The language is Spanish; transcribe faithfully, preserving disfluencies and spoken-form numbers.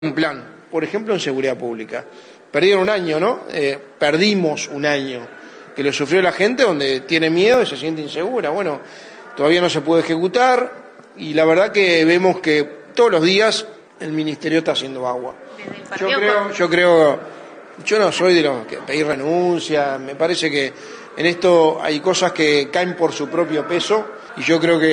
Un plan, por ejemplo, en seguridad pública. Perdieron un año, ¿no? Eh, perdimos un año que lo sufrió la gente, donde tiene miedo y se siente insegura. Bueno, todavía no se puede ejecutar y la verdad que vemos que todos los días el ministerio está haciendo agua. Yo creo, yo creo, yo no soy de los que pedir renuncia, me parece que en esto hay cosas que caen por su propio peso y yo creo que